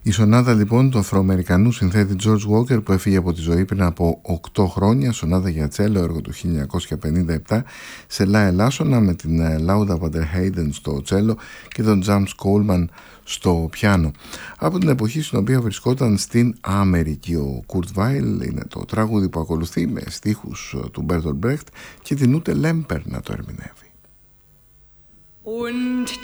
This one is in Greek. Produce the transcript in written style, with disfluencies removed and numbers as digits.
Η σονάτα λοιπόν του Αφροαμερικανού συνθέτη George Walker που έφυγε από τη ζωή πριν από 8 χρόνια, σονάτα για τσέλο, έργο του 1957, σε λα ελάσσονα με την Λάουδα Βαντερχέιντεν στο τσέλο και τον James Coleman στο πιάνο. Από την εποχή στην οποία βρισκόταν στην Αμερική ο Kurt Weill είναι το τραγούδι που ακολουθεί με στίχους του Bertolt Brecht και την Ute Lemper να το ερμηνεύει.